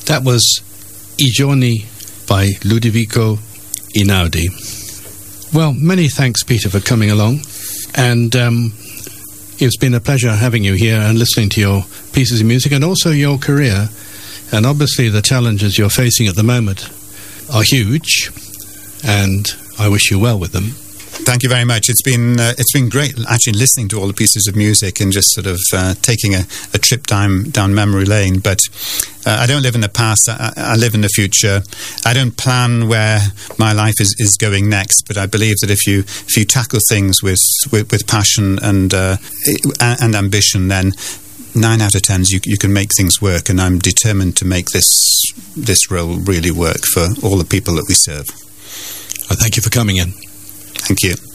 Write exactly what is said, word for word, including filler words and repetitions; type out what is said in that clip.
That was I giorni by Ludovico Einaudi. Well, many thanks, Peter, for coming along. And um, it's been a pleasure having you here and listening to your pieces of music and also your career. And obviously the challenges you're facing at the moment are huge, and I wish you well with them. Thank you very much. It's been uh, it's been great actually listening to all the pieces of music and just sort of uh, taking a, a trip down down memory lane. But uh, I don't live in the past. I, I live in the future. I don't plan where my life is, is going next. But I believe that if you if you tackle things with with, with passion and uh, and ambition, then nine out of tens you you can make things work. And I'm determined to make this this role really work for all the people that we serve. I thank you for coming in. Thank you.